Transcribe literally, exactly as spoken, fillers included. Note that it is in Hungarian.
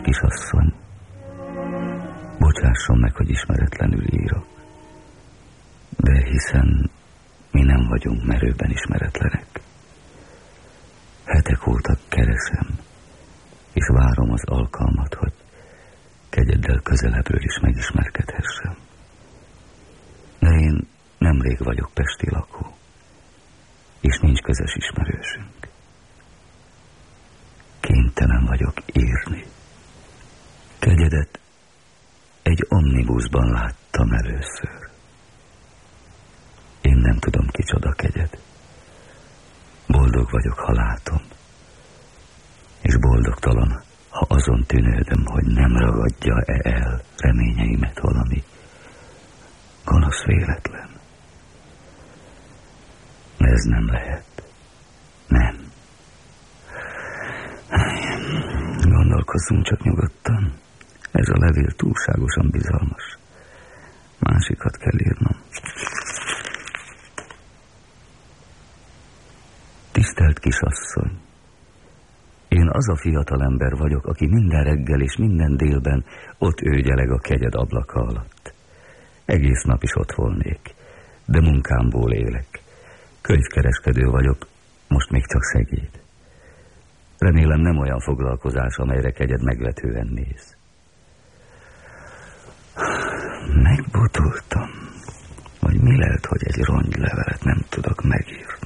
kisasszony, bocsásson meg, hogy ismeretlenül írok, de hiszen mi nem vagyunk merőben ismeretlenek. Hetek óta keresem, és várom az alkalmat, hogy kegyeddel közelebbről is megismerkedhessem. De én nemrég vagyok pesti lakó, és nincs közös ismerősünk. Kénytelen vagyok írni. Kegyedet egy omnibusban láttam először. Én nem tudom, kicsoda kegyed. Boldog vagyok, ha látom, és boldogtalan, ha azon tűnődöm, hogy nem ragadja-e el reményeimet valami gonosz véletlen. De ez nem lehet. Nem. Gondolkozzunk csak nyugodtan. Ez a levél túlságosan bizalmas. Másikat kell írnom. Tisztelt kisasszony! Én az a fiatalember vagyok, aki minden reggel és minden délben ott őgyeleg a kegyed ablaka alatt. Egész nap is ott volnék, de munkámból élek. Könyvkereskedő vagyok, most még csak szegéd. Remélem nem olyan foglalkozás, amelyre kegyed megvetően néz. Megbutultam, hogy mi lehet, hogy egy rongylevelet nem tudok megírni.